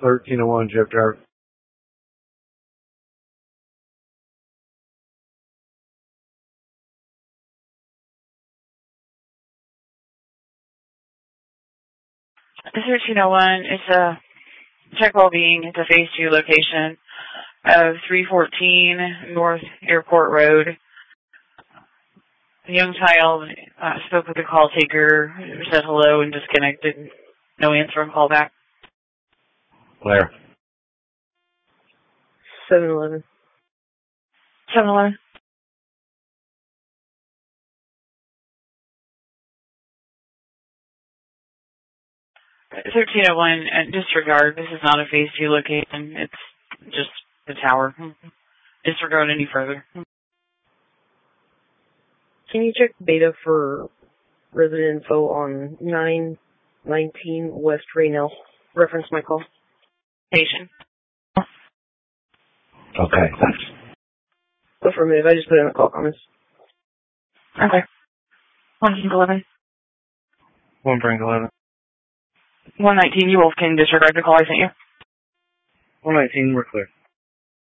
1301 Jeff Driver. The 1301 is a check well-being. It's a phase 2 location of 314 North Airport Road. The young child spoke with the call taker, said hello, and disconnected. No answer on call back. Where? 7-Eleven. 7-Eleven. 1301, disregard. This is not a phase 2 location. It's just the tower. Disregard any further. Can you check beta for resident info on 919 West Raynell? Reference my call. Patient. Okay, thanks. Affirmative. I just put in the call comments. Okay. 111. 111. 119, you both can disregard the call I sent you. 119, we're clear.